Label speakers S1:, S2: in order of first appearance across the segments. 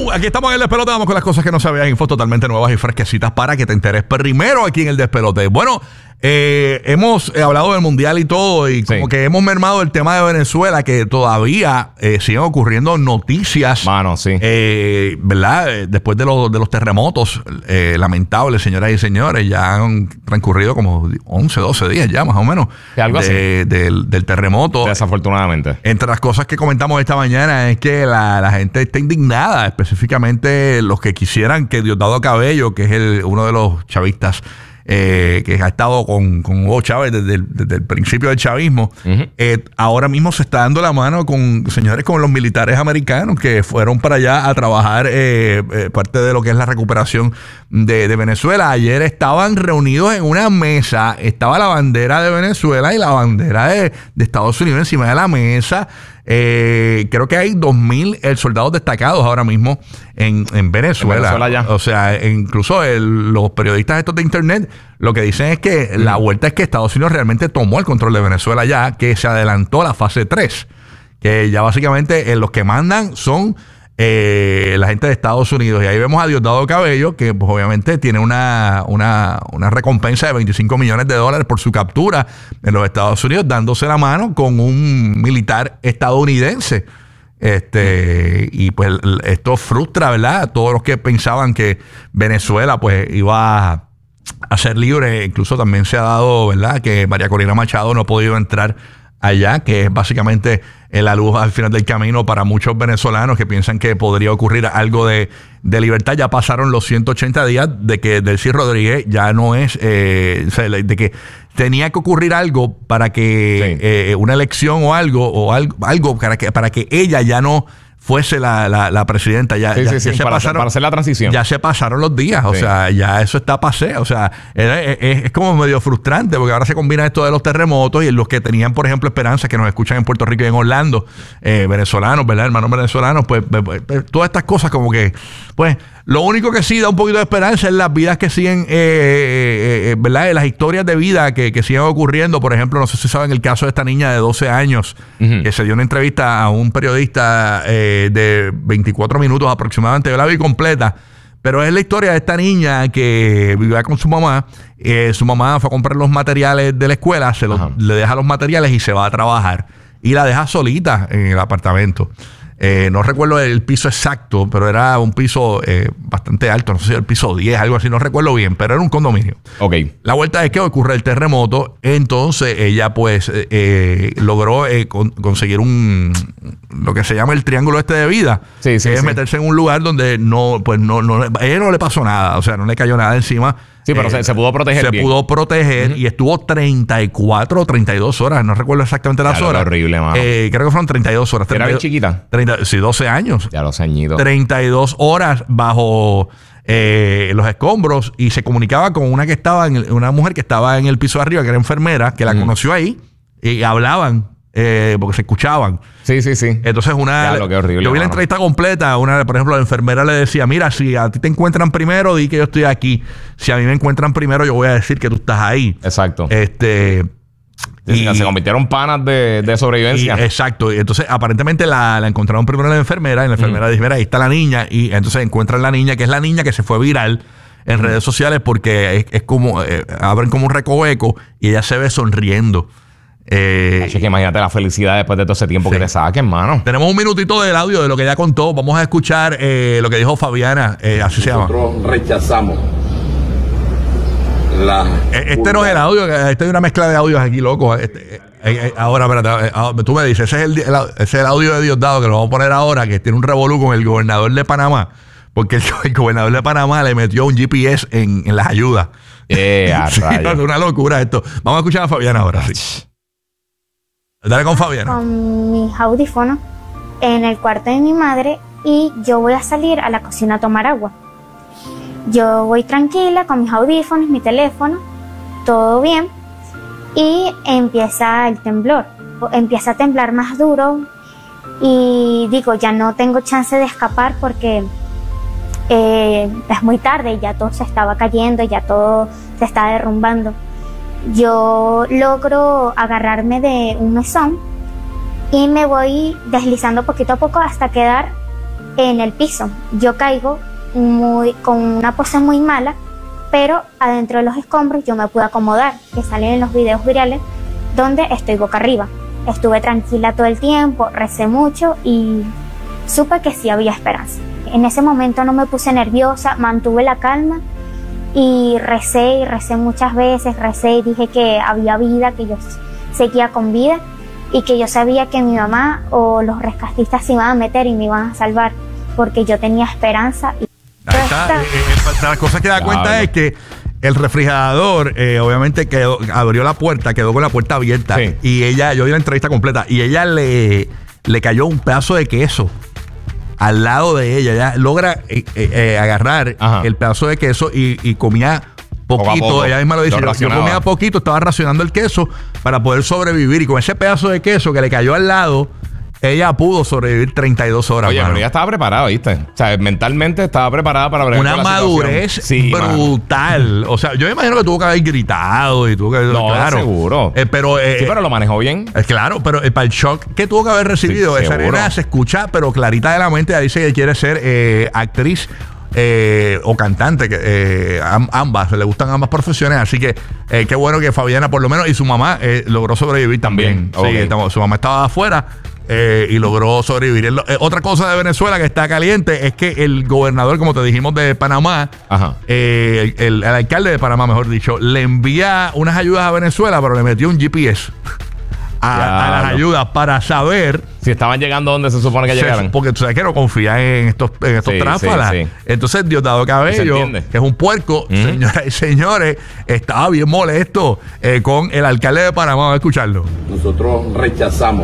S1: Aquí estamos en el Despelote. Vamos con las cosas que no sabías. Infos totalmente nuevas y fresquecitas para que te enteres primero aquí en el Despelote. Bueno, hemos hablado del mundial y todo, y como que hemos mermado el tema de Venezuela, que todavía siguen ocurriendo noticias.
S2: Mano, sí.
S1: ¿Verdad? Después de los terremotos lamentables, señoras y señores, ya han transcurrido como 11, 12 días ya, más o menos,
S2: algo así.
S1: Del terremoto.
S2: Desafortunadamente.
S1: Entre las cosas que comentamos esta mañana es que la gente está indignada, específicamente los que quisieran que Diosdado Cabello, que es uno de los chavistas, que ha estado con Hugo Chávez desde el principio del chavismo, ahora mismo se está dando la mano con señores como los militares americanos que fueron para allá a trabajar parte de lo que es la recuperación de Venezuela. Ayer estaban reunidos en una mesa, estaba la bandera de Venezuela y la bandera de Estados Unidos encima de la mesa. Creo que hay 2,000 soldados destacados ahora mismo en Venezuela. Ya. O sea, incluso los periodistas estos de internet lo que dicen es que la vuelta es que Estados Unidos realmente tomó el control de Venezuela ya, que se adelantó la fase 3, que ya básicamente los que mandan son la gente de Estados Unidos. Y ahí vemos a Diosdado Cabello, que pues, obviamente tiene una recompensa de $25 millones por su captura en los Estados Unidos, dándose la mano con un militar estadounidense. Y pues esto frustra, ¿verdad?, a todos los que pensaban que Venezuela pues iba a ser libre. Incluso también se ha dado, ¿verdad?, que María Corina Machado no ha podido entrar allá, que es básicamente la luz al final del camino para muchos venezolanos que piensan que podría ocurrir algo de libertad. Ya pasaron los 180 días de que Delcy Rodríguez ya no es, de que tenía que ocurrir algo para que una elección o algo para que ella ya no fuese la presidenta.
S2: Para hacer la transición.
S1: Ya se pasaron los días. O sea, ya eso está pasé. O sea, es como medio frustrante porque ahora se combina esto de los terremotos y los que tenían, por ejemplo, esperanza, que nos escuchan en Puerto Rico y en Orlando, venezolanos, ¿verdad? Hermanos venezolanos, pues todas estas cosas como que, pues, lo único que sí da un poquito de esperanza es las vidas que siguen, ¿verdad? Las historias de vida que siguen ocurriendo. Por ejemplo, no sé si saben el caso de esta niña de 12 años que se dio una entrevista a un periodista de 24 minutos aproximadamente. Yo la vi completa, pero es la historia de esta niña que vivía con su mamá. Su mamá fue a comprar los materiales de la escuela, le deja los materiales y se va a trabajar. Y la deja solita en el apartamento. No recuerdo el piso exacto, pero era un piso bastante alto. No sé si era el piso 10, algo así, no recuerdo bien, pero era un condominio. La vuelta es que ocurre el terremoto. Entonces ella pues logró conseguir lo que se llama el triángulo de vida. Que es meterse en un lugar donde a ella no le pasó nada. O sea, no le cayó nada encima.
S2: Sí, pero se pudo proteger bien.
S1: Se pudo proteger y estuvo 34 o 32 horas. No recuerdo exactamente las horas.
S2: Horrible, mano.
S1: Creo que fueron 32 horas.
S2: ¿Era bien chiquita?
S1: 12 años.
S2: Ya los añitos.
S1: 32 horas bajo los escombros, y se comunicaba con una mujer que estaba en el piso de arriba, que era enfermera, que la conoció ahí, y hablaban porque se escuchaban.
S2: Sí.
S1: Entonces
S2: qué horrible,
S1: yo vi la entrevista completa. Por ejemplo, la enfermera le decía: mira, si a ti te encuentran primero, di que yo estoy aquí. Si a mí me encuentran primero, yo voy a decir que tú estás ahí.
S2: Exacto.
S1: Y
S2: se convirtieron panas de sobrevivencia.
S1: Exacto. Y entonces aparentemente la encontraron primero la enfermera, y la enfermera dice: mira, ahí está la niña. Y entonces encuentran la niña, que es la niña que se fue viral en redes sociales, porque es como abren como un recoveco y ella se ve sonriendo.
S2: Es que imagínate la felicidad después de todo ese tiempo que te saquen, mano.
S1: Tenemos un minutito del audio de lo que ella contó. Vamos a escuchar lo que dijo Fabiana, así se llama.
S3: Nosotros rechazamos
S1: este no es el audio, este hay una mezcla de audios aquí, loco. Ahora, espérate, tú me dices, ese es el audio de Diosdado, que lo vamos a poner ahora, que tiene un revolú con el gobernador de Panamá, porque el gobernador de Panamá le metió un GPS en las ayudas. Es una locura esto. Vamos a escuchar a Fabiana ahora, sí. Dale con Fabiana.
S4: Con mis audífonos en el cuarto de mi madre, y yo voy a salir a la cocina a tomar agua. Yo voy tranquila con mis audífonos, mi teléfono, todo bien, y empieza el temblor. Empieza a temblar más duro y digo, ya no tengo chance de escapar porque es muy tarde y ya todo se estaba cayendo, ya todo se estaba derrumbando. Yo logro agarrarme de un mesón y me voy deslizando poquito a poco hasta quedar en el piso. Yo caigo con una pose muy mala, pero adentro de los escombros yo me pude acomodar, que salen en los videos virales donde estoy boca arriba. Estuve tranquila todo el tiempo, recé mucho y supe que sí había esperanza. En ese momento no me puse nerviosa, mantuve la calma y recé muchas veces, recé y dije que había vida, que yo seguía con vida y que yo sabía que mi mamá o los rescatistas se iban a meter y me iban a salvar porque yo tenía esperanza. Y
S1: ahí está. La cosa que da cuenta es que el refrigerador, obviamente, abrió la puerta, quedó con la puerta abierta. Sí. Y yo vi la entrevista completa, y ella le cayó un pedazo de queso al lado de ella. Ella logra agarrar el pedazo de queso y comía poquito. Poco. Ella misma lo dice. Yo comía poquito, estaba racionando el queso para poder sobrevivir. Y con ese pedazo de queso que le cayó al lado, ella pudo sobrevivir 32 horas.
S2: Oye, pero ella estaba preparada, ¿viste? O sea, mentalmente estaba preparada para
S1: una madurez brutal. O sea, yo me imagino que tuvo que haber gritado y tuvo que...
S2: No, claro. Seguro.
S1: Sí,
S2: pero lo manejó bien.
S1: Claro, pero para el shock que tuvo que haber recibido, esa nena se escucha, pero clarita de la mente. Ella dice que quiere ser actriz o cantante, que ambas, le gustan ambas profesiones, así que qué bueno que Fabiana por lo menos, y su mamá logró sobrevivir también. Okay. Sí, su mamá estaba afuera y logró sobrevivir. Otra cosa de Venezuela que está caliente es que el gobernador, como te dijimos, de Panamá, el alcalde de Panamá, mejor dicho, le envía unas ayudas a Venezuela, pero le metió un GPS a las ayudas para saber
S2: si estaban llegando donde se supone que llegaran.
S1: Porque tú sabes que no confía en estos tráfalas. Sí. Entonces Diosdado Cabello, que es un puerco, señoras y señores, estaba bien molesto con el alcalde de Panamá. Vamos a escucharlo.
S3: Nosotros rechazamos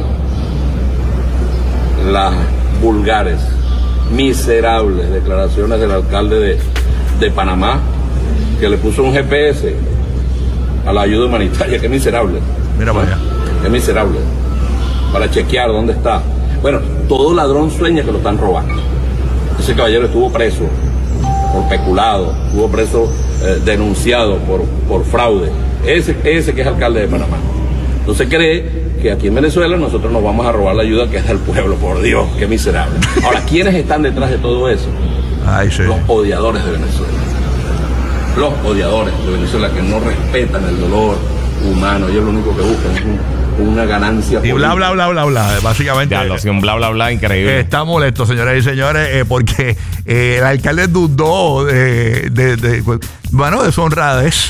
S3: las vulgares, miserables declaraciones del alcalde de Panamá, que le puso un GPS a la ayuda humanitaria. Qué miserable.
S1: Mira para allá.
S3: Qué miserable. Para chequear dónde está. Bueno, todo ladrón sueña que lo están robando. Ese caballero estuvo preso por peculado, estuvo preso denunciado por fraude. Ese que es alcalde de Panamá. Entonces cree que aquí en Venezuela nosotros nos vamos a robar la ayuda que es del pueblo. Por Dios, qué miserable. Ahora, ¿quiénes están detrás de todo eso?
S1: Ay, sí.
S3: Los odiadores de Venezuela. Los odiadores de Venezuela que no respetan el dolor humano. Ellos lo único que buscan es una ganancia
S1: y bla, bla, bla, bla, bla. Básicamente.
S2: Ya, un bla, bla, bla increíble.
S1: Está molesto, señoras y señores, porque el alcalde dudó de su honradez.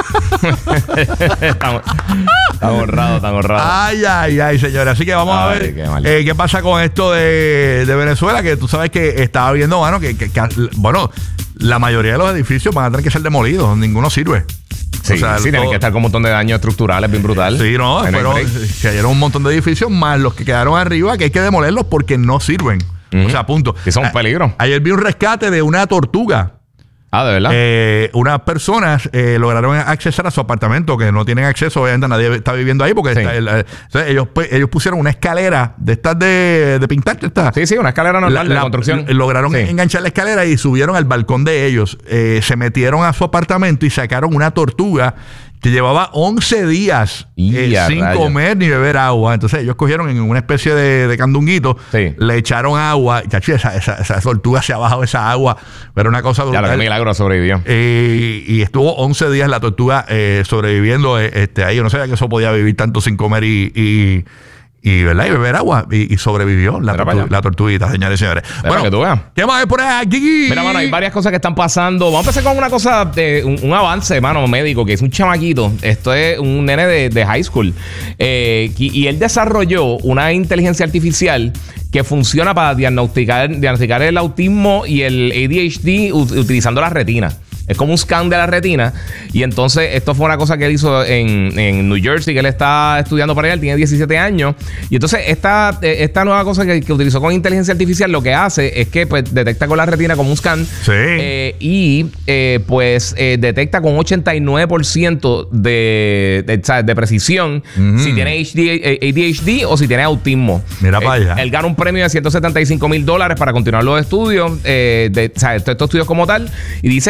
S2: Tan honrado.
S1: Ay, señores. Así que vamos a ver qué pasa con esto de Venezuela, que tú sabes que estaba viendo, mano, que la mayoría de los edificios van a tener que ser demolidos. Ninguno sirve.
S2: Sí, tienen que estar con un montón de daños estructurales bien brutales.
S1: Sí, se cayeron un montón de edificios más los que quedaron arriba, que hay que demolerlos porque no sirven. O sea, punto.
S2: Que son un peligro.
S1: Ayer vi un rescate de una tortuga.
S2: Ah, ¿de verdad?
S1: Unas personas lograron accesar a su apartamento, que no tienen acceso, obviamente nadie está viviendo ahí, porque ellos pusieron una escalera de estas de pintar.
S2: Sí, una escalera normal de construcción.
S1: Lograron enganchar la escalera y subieron al balcón de ellos. Se metieron a su apartamento y sacaron una tortuga que llevaba 11 días sin comer ni beber agua. Entonces ellos cogieron en una especie de candunguito, le echaron agua. Chachi, esa tortuga se ha bajado esa agua, pero una cosa brutal.
S2: Ya, qué milagro sobrevivió.
S1: Y estuvo 11 días la tortuga sobreviviendo ahí. Yo no sabía que eso podía vivir tanto sin comer y beber agua, y sobrevivió la tortuguita, señores y señores.
S2: Bueno, que tú veas.
S1: ¿Qué más hay por aquí?
S2: Mira, mano, hay varias cosas que están pasando. Vamos a empezar con una cosa, un avance, mano, médico, que es un chamaquito. Esto es un nene de high school. Y él desarrolló una inteligencia artificial que funciona para diagnosticar el autismo y el ADHD utilizando la retina. Es como un scan de la retina. Y entonces esto fue una cosa que él hizo en New Jersey, que él está estudiando para allá. Él tiene 17 años. Y entonces esta nueva cosa que utilizó con inteligencia artificial, lo que hace es que pues detecta con la retina como un scan.
S1: Sí.
S2: Detecta con 89% de precisión si tiene ADHD o si tiene autismo.
S1: Mira para allá.
S2: Él gana un premio de $175,000 para continuar los estudios, estos estudios como tal. Y dice que todavía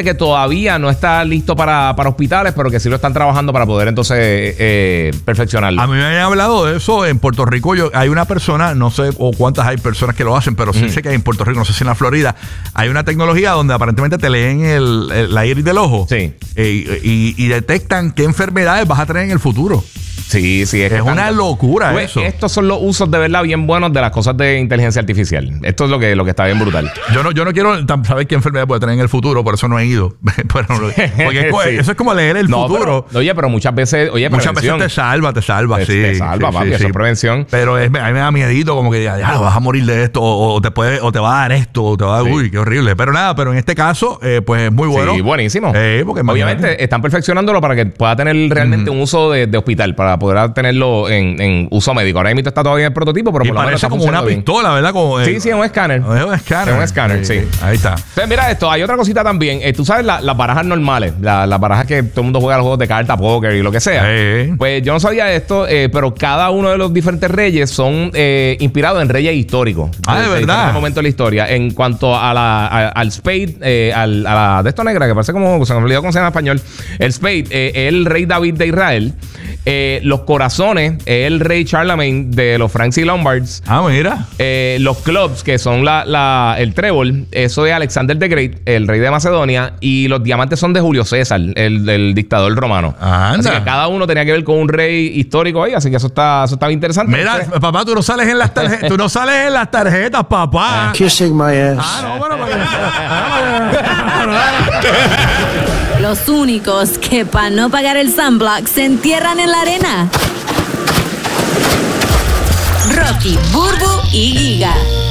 S2: todavía no está listo para hospitales, pero que sí lo están trabajando para poder entonces perfeccionarlo.
S1: A mí me habían hablado de eso en Puerto Rico. Hay una persona, no sé o cuántas hay personas que lo hacen, pero sí sé que en Puerto Rico, no sé si en la Florida, hay una tecnología donde aparentemente te leen la iris del ojo.
S2: Sí.
S1: Y detectan qué enfermedades vas a tener en el futuro.
S2: Sí, es
S1: una locura eso.
S2: Estos son los usos de verdad bien buenos de las cosas de inteligencia artificial. Esto es lo que está bien brutal.
S1: Yo no quiero saber qué enfermedad puede tener en el futuro, por eso no he ido. Porque
S2: Sí.
S1: eso es como leer el futuro.
S2: Pero muchas veces,
S1: muchas veces te salva, sí.
S2: Te salva, papi, eso es prevención.
S1: Pero a mí me da miedito como que ya vas a morir de esto, o te va a dar esto, o te va a dar, uy, qué horrible. Pero nada, pero en este caso, pues es muy bueno.
S2: Sí, buenísimo.
S1: Porque
S2: obviamente están perfeccionándolo para que pueda tener realmente un uso de hospital, para poder tenerlo en uso médico. Ahora mismo está todavía en prototipo, pero por lo menos
S1: parece
S2: está
S1: como una
S2: bien.
S1: pistola, ¿verdad?
S2: Sí, es un escáner.
S1: Es un escáner.
S2: Es un escáner, sí.
S1: Ahí está.
S2: Entonces, mira esto, hay otra cosita también. Tú sabes las barajas normales, las barajas que todo el mundo juega los juegos de carta, póker y lo que sea. Pues yo no sabía esto, pero cada uno de los diferentes reyes son inspirados en reyes históricos.
S1: De verdad.
S2: En momento de la historia. En cuanto a al Spade, a la de esto negra, que parece como, se me olvidó cómo se llama en español. El Spade, el rey David de Israel. Los corazones, el rey Charlemagne de los Franks y Lombards.
S1: Mira.
S2: Los clubs, que son el trébol, eso es Alexander the Great, el rey de Macedonia. Y los diamantes son de Julio César, el dictador romano.
S1: Anda.
S2: Así que cada uno tenía que ver con un rey histórico ahí, así que eso está bien interesante.
S1: Mira, papá, tú no sales en las tarjetas. Tú no sales en las tarjetas, papá.
S5: Kissing my ass.
S1: No, bueno,
S6: Los únicos que para no pagar el sunblock se entierran en la arena. Rocky, Burbu y Giga.